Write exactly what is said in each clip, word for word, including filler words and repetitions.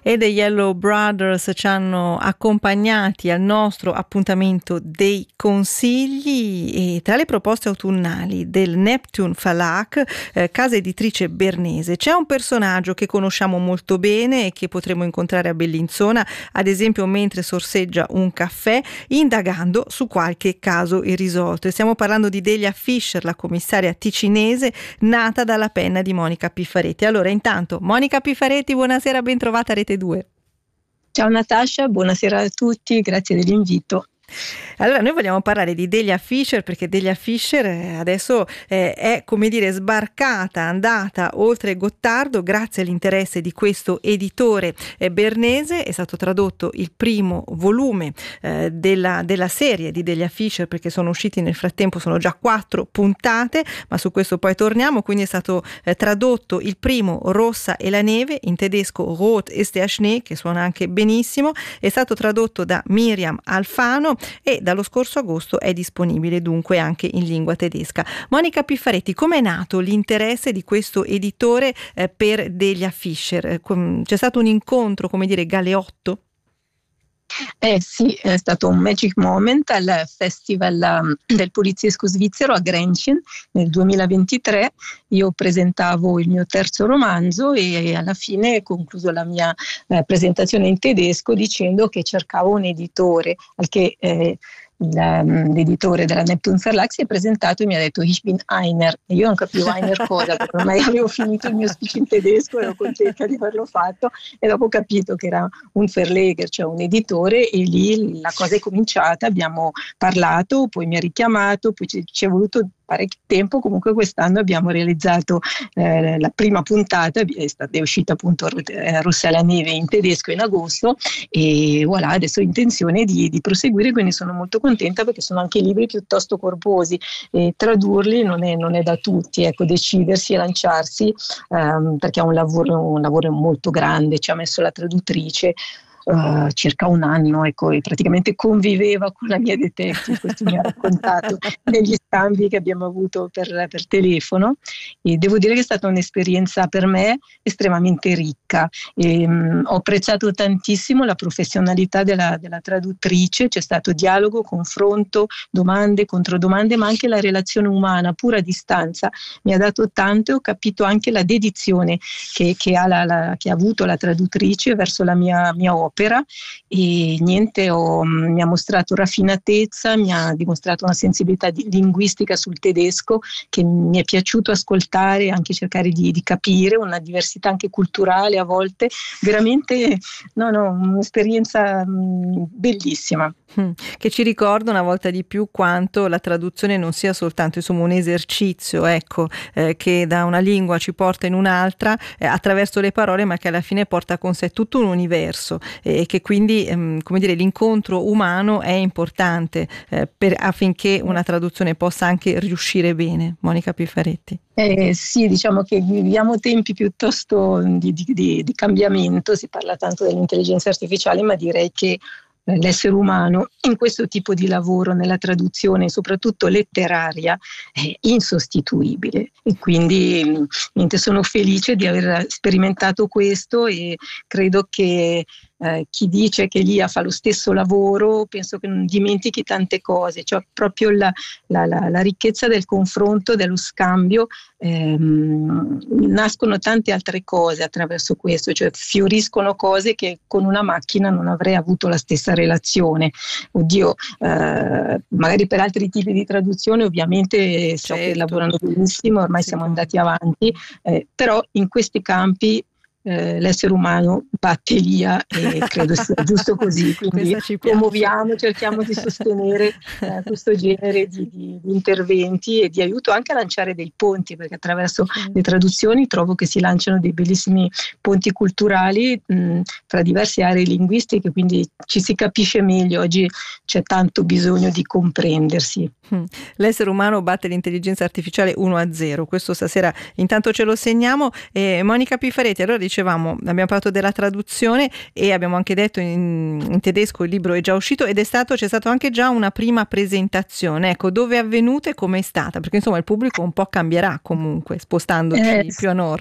e The Yellow Brothers ci hanno accompagnati al nostro appuntamento dei consigli, e tra le proposte autunnali del Neptune Verlag, eh, casa editrice bernese, c'è un personaggio che conosciamo molto bene e che potremo incontrare a Bellinzona, ad esempio mentre sorseggia un caffè, indagando su qualche caso irrisolto. E stiamo parlando di Delia Fischer, la commissaria ticinese nata dalla penna di Monica Piffaretti. Allora, intanto, Monica Piffaretti, buonasera, ben trovata a Rete due. Ciao Natascia, buonasera a tutti, grazie dell'invito. Allora, noi vogliamo parlare di Delia Fischer perché Delia Fischer adesso eh, è, come dire, sbarcata, andata oltre Gottardo grazie all'interesse di questo editore eh, bernese. È stato tradotto il primo volume eh, della, della serie di Delia Fischer, perché sono usciti nel frattempo, sono già quattro puntate, ma su questo poi torniamo. Quindi è stato eh, tradotto il primo, Rossa e la neve, in tedesco Rot ist der Schnee, che suona anche benissimo. È stato tradotto da Miriam Alfano e dallo scorso agosto è disponibile dunque anche in lingua tedesca. Monica Piffaretti, com'è nato l'interesse di questo editore eh, per Delia Fischer? C'è stato un incontro, come dire, galeotto? Eh sì, è stato un magic moment al Festival um, del poliziesco svizzero a Grenchen nel duemilaventitré. Io presentavo il mio terzo romanzo e alla fine ho concluso la mia eh, presentazione in tedesco dicendo che cercavo un editore, al che eh, La, l'editore della Neptune Verlag si è presentato e mi ha detto Ich bin einer, e io non capivo einer cosa, perché ormai avevo finito il mio speech in tedesco e ero contenta di averlo fatto, e dopo ho capito che era un Verleger, cioè un editore, e lì la cosa è cominciata, abbiamo parlato, poi mi ha richiamato, poi ci, ci è voluto parecchio tempo. Comunque quest'anno abbiamo realizzato eh, la prima puntata, è, stata, è uscita appunto Rossa e la neve in tedesco in agosto, e voilà, adesso ho intenzione di, di proseguire, quindi sono molto contenta perché sono anche libri piuttosto corposi e tradurli non è, non è da tutti, ecco, decidersi e lanciarsi ehm, perché è un lavoro, un lavoro molto grande. Ci ha messo la traduttrice Uh, circa un anno, ecco, e praticamente conviveva con la mia detective, questo mi ha raccontato negli scambi che abbiamo avuto per, per telefono, e devo dire che è stata un'esperienza per me estremamente ricca. E, um, ho apprezzato tantissimo la professionalità della, della traduttrice, c'è stato dialogo, confronto, domande, controdomande, ma anche la relazione umana pura a distanza mi ha dato tanto, e ho capito anche la dedizione che, che, ha, la, la, che ha avuto la traduttrice verso la mia, mia opera. E niente, ho, mi ha mostrato raffinatezza, mi ha dimostrato una sensibilità di, linguistica sul tedesco che mi è piaciuto ascoltare, anche cercare di, di capire una diversità anche culturale a volte, veramente no, no, un'esperienza mh, bellissima. Che ci ricorda una volta di più quanto la traduzione non sia soltanto, insomma, un esercizio, ecco, eh, che da una lingua ci porta in un'altra eh, attraverso le parole, ma che alla fine porta con sé tutto un universo, e eh, che quindi ehm, come dire, l'incontro umano è importante eh, per, affinché una traduzione possa anche riuscire bene. Monica Piffaretti. Eh, sì, diciamo che viviamo tempi piuttosto di, di, di, di cambiamento, si parla tanto dell'intelligenza artificiale, ma direi che l'essere umano in questo tipo di lavoro, nella traduzione soprattutto letteraria, è insostituibile, e quindi niente, sono felice di aver sperimentato questo, e credo che eh, chi dice che l'I A fa lo stesso lavoro penso che non dimentichi tante cose, cioè proprio la, la, la, la ricchezza del confronto, dello scambio. Ehm, nascono tante altre cose attraverso questo, cioè fioriscono cose che con una macchina non avrei avuto la stessa relazione. Oddio, eh, magari per altri tipi di traduzione ovviamente so certo. che lavorano benissimo, ormai sì, siamo andati avanti, eh, però in questi campi eh, l'essere umano batte l'I A, e credo sia giusto così, quindi promuoviamo, cerchiamo di sostenere eh, questo genere di, di, di interventi e di aiuto anche a lanciare dei ponti, perché attraverso le traduzioni trovo che si lanciano dei bellissimi ponti culturali mh, tra diverse aree linguistiche, quindi ci si capisce meglio. Oggi c'è tanto bisogno di comprendersi. L'essere umano batte l'intelligenza artificiale uno a zero, questo stasera intanto ce lo segniamo. eh, Monica Piffaretti, allora dicevamo, abbiamo parlato della traduzione e abbiamo anche detto in, in tedesco il libro è già uscito, ed è stato, c'è stata anche già una prima presentazione, ecco, dove è avvenuta e come è stata, perché insomma il pubblico un po' cambierà comunque spostandoci eh, più a nord.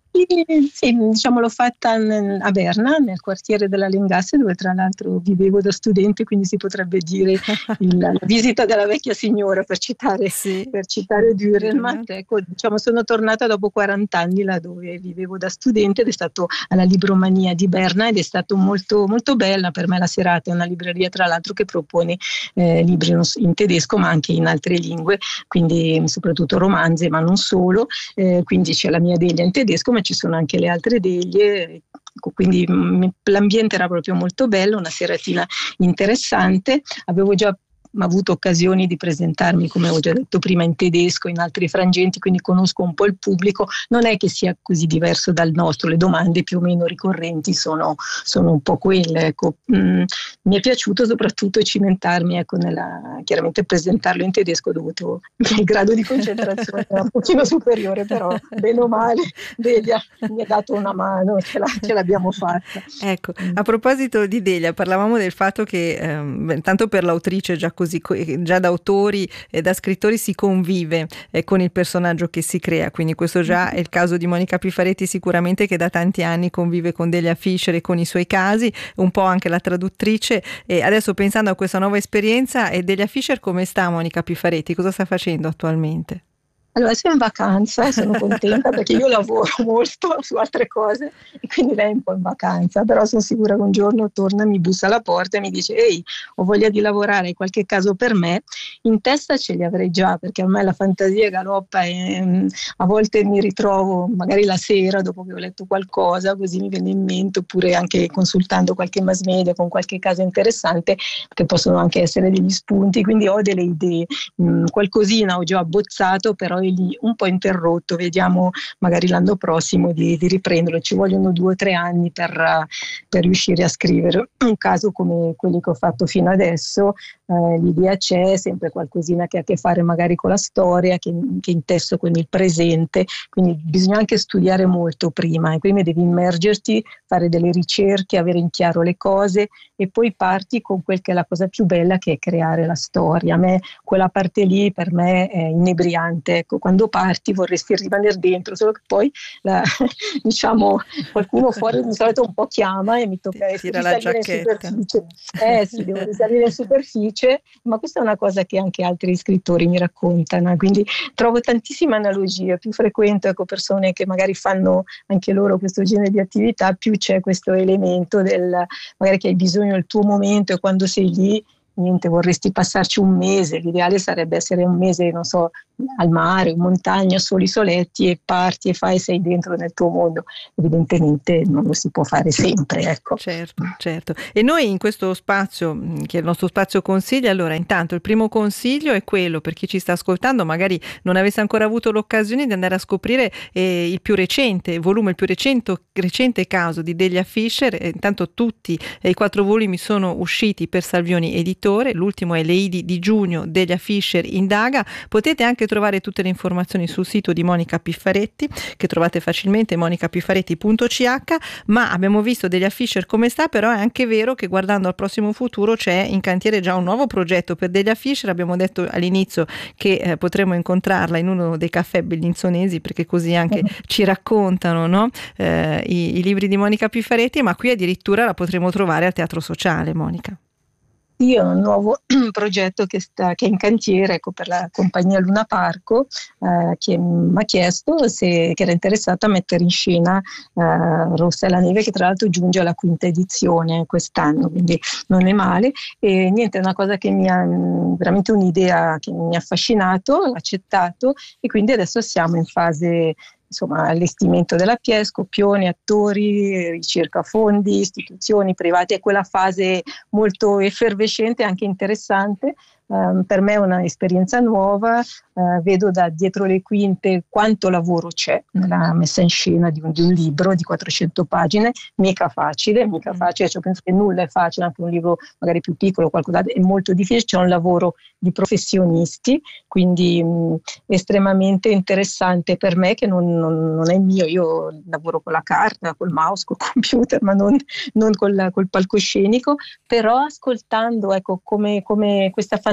Sì, sì, diciamo l'ho fatta a Berna, nel quartiere della Lengasse, dove tra l'altro vivevo da studente, quindi si potrebbe dire il, la visita della vecchia signora, per citare, Sì, per citare Dürrenmatt. Ecco, diciamo, sono tornata dopo quaranta anni là dove vivevo da studente, ed è stato alla Libromania di Berna, ed è stato molto, molto bella per me la serata. È una libreria tra l'altro che propone eh, libri in tedesco ma anche in altre lingue, quindi soprattutto romanzi, ma non solo. Eh, quindi c'è la mia Delia in tedesco, ma ci sono anche le altre Delie, quindi mh, l'ambiente era proprio molto bello, una seratina interessante. Avevo già avuto occasioni di presentarmi, come ho già detto prima, in tedesco, in altri frangenti, quindi conosco un po' il pubblico. Non è che sia così diverso dal nostro, le domande più o meno ricorrenti sono, sono un po' quelle. Ecco. Mm, mi è piaciuto soprattutto cimentarmi, ecco, nella, chiaramente presentarlo in tedesco, dovuto il grado di concentrazione era un pochino superiore, però bene o male Delia mi ha dato una mano, ce, la, ce l'abbiamo fatta. Ecco, a proposito di Delia, parlavamo del fatto che ehm, tanto per l'autrice già così, già da autori e da scrittori si convive eh, con il personaggio che si crea, quindi questo già è il caso di Monica Pifaretti, sicuramente, che da tanti anni convive con Delia Fischer e con i suoi casi, un po' anche la traduttrice. E adesso, pensando a questa nuova esperienza, e Delia Fischer, come sta Monica Pifaretti? Cosa sta facendo attualmente? Allora, sono in vacanza e sono contenta perché io lavoro molto su altre cose e quindi lei è un po' in vacanza, però sono sicura che un giorno torna, mi bussa alla porta e mi dice: ehi, ho voglia di lavorare, hai qualche caso per me? In testa ce li avrei già, perché a me la fantasia galoppa e um, a volte mi ritrovo magari la sera dopo che ho letto qualcosa, così mi viene in mente, oppure anche consultando qualche mass media con qualche caso interessante, che possono anche essere degli spunti, quindi ho delle idee. Um, qualcosina ho già abbozzato, però è lì un po' interrotto, vediamo magari l'anno prossimo di, di riprenderlo. Ci vogliono due o tre anni per, per riuscire a scrivere un caso come quelli che ho fatto fino adesso. Eh, l'idea c'è, sempre qualcosina che ha a che fare magari con la storia, che, che intesso con il presente, quindi bisogna anche studiare molto prima, e prima devi immergerti, fare delle ricerche, avere in chiaro le cose, e poi parti con quel che è la cosa più bella, che è creare la storia. A me quella parte lì per me è inebriante, ecco, quando parti vorresti rimanere dentro, solo che poi la, diciamo qualcuno fuori di solito un po' chiama e mi tocca risalire in superficie. Eh sì, devo risalire in superficie, ma questa è una cosa che anche altri scrittori mi raccontano, quindi trovo tantissime analogie. Più frequento, ecco, persone che magari fanno anche loro questo genere di attività, più c'è questo elemento del magari che hai bisogno del tuo momento, e quando sei lì niente, vorresti passarci un mese. L'ideale sarebbe essere un mese, non so, al mare, in montagna, soli soletti, e parti e fai, sei dentro nel tuo mondo. Evidentemente non lo si può fare sempre, ecco. Certo, certo. E noi in questo spazio, che è il nostro spazio consigli, allora intanto il primo consiglio è quello, per chi ci sta ascoltando, magari non avesse ancora avuto l'occasione di andare a scoprire eh, il più recente volume, il più recente, recente caso di Delia Fischer. Eh, intanto tutti eh, i quattro volumi sono usciti per Salvioni Editore, l'ultimo è Le Idi di giugno, Delia Fischer indaga. Potete anche trovare tutte le informazioni sul sito di Monica Pifaretti, che trovate facilmente, monica pifaretti punto c h. Ma abbiamo visto Delia Fischer come sta, però è anche vero che guardando al prossimo futuro c'è in cantiere già un nuovo progetto per Delia Fischer. Abbiamo detto all'inizio che eh, potremo incontrarla in uno dei caffè bellinzonesi, perché così anche ci raccontano, no? eh, i, i libri di Monica Pifaretti, ma qui addirittura la potremo trovare al Teatro Sociale, Monica. Sì, è un nuovo progetto che, sta, che è in cantiere, ecco, per la compagnia Luna Parco, eh, che mi ha chiesto se che era interessata a mettere in scena eh, Rossa e la neve, che tra l'altro giunge alla quinta edizione quest'anno, quindi non è male. E niente, è una cosa che mi ha veramente un'idea che mi ha affascinato, l'ho accettato, e quindi adesso siamo in fase, insomma, allestimento della pièce, copioni, attori, ricerca fondi, istituzioni private. È quella fase molto effervescente e anche interessante. Um, per me è un'esperienza nuova, uh, vedo da dietro le quinte quanto lavoro c'è nella messa in scena di un, di un libro di quattrocento pagine, mica facile, mica facile, cioè, penso che nulla è facile, anche un libro magari più piccolo, qualcosa è molto difficile, c'è un lavoro di professionisti, quindi mh, estremamente interessante per me, che non, non, non è mio. Io lavoro con la carta, col mouse, col computer, ma non, non col, col palcoscenico, però ascoltando, ecco, come, come questa fantasia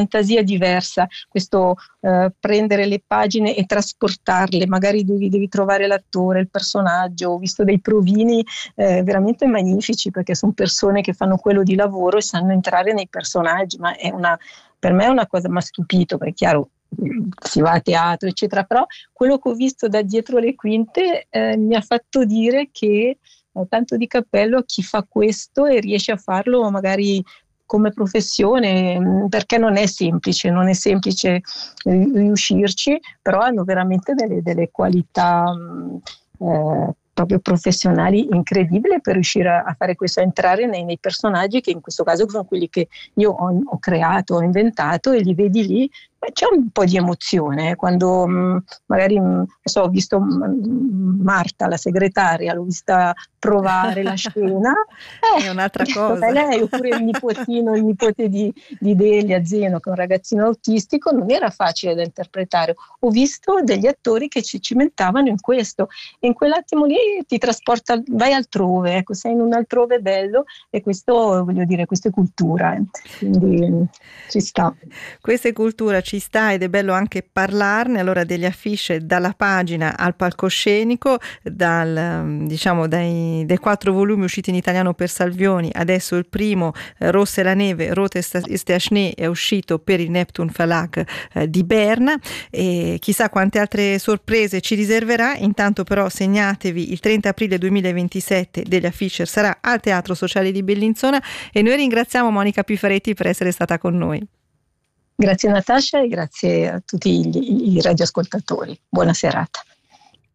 fantasia diversa, questo eh, prendere le pagine e trasportarle, magari devi, devi trovare l'attore, il personaggio. Ho visto dei provini eh, veramente magnifici, perché sono persone che fanno quello di lavoro e sanno entrare nei personaggi, ma è una, per me è una cosa, mi ha stupito, perché è chiaro, si va a teatro eccetera, però quello che ho visto da dietro le quinte eh, mi ha fatto dire che eh, tanto di cappello a chi fa questo e riesce a farlo magari come professione, perché non è semplice, non è semplice riuscirci, però hanno veramente delle, delle qualità eh, proprio professionali incredibili per riuscire a, a fare questo, a entrare nei, nei personaggi, che in questo caso sono quelli che io ho, ho creato, ho inventato, e li vedi lì. Beh, c'è un po' di emozione quando mh, magari mh, so, ho visto mh, Marta, la segretaria, l'ho vista provare la scena, eh, è un'altra cosa. Lei, oppure il nipotino, il nipote di, di Delia Zeno, che è un ragazzino autistico, non era facile da interpretare. Ho visto degli attori che ci cimentavano in questo, e in quell'attimo lì ti trasporta, vai altrove, ecco, sei in un altrove bello, e questo, voglio dire, questa è cultura, eh. Quindi ci sta. Questa è cultura, ci sta, ed è bello anche parlarne. Allora, Delia Fischer, dalla pagina al palcoscenico, dal, diciamo dai, dai quattro volumi usciti in italiano per Salvioni, adesso il primo, eh, Rossa e la neve, Rote ist der Schnee, è uscito per il Neptun Verlag eh, di Berna, e chissà quante altre sorprese ci riserverà. Intanto però segnatevi, il trenta aprile duemilaventisette Delia Fischer sarà al Teatro Sociale di Bellinzona, e noi ringraziamo Monica Pifaretti per essere stata con noi. Grazie Natascia, e grazie a tutti i radioascoltatori. Buona serata.